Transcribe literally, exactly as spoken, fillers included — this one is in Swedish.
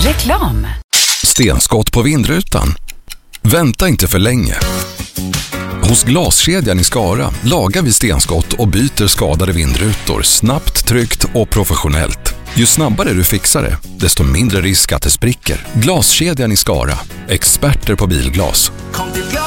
Reklam. Stenskott på vindrutan. Vänta inte för länge. Hos Glaskedjan i Skara lagar vi stenskott och byter skadade vindrutor snabbt, tryggt och professionellt. Ju snabbare du fixar det, desto mindre risk att det spricker. Glaskedjan i Skara. Experter på bilglas.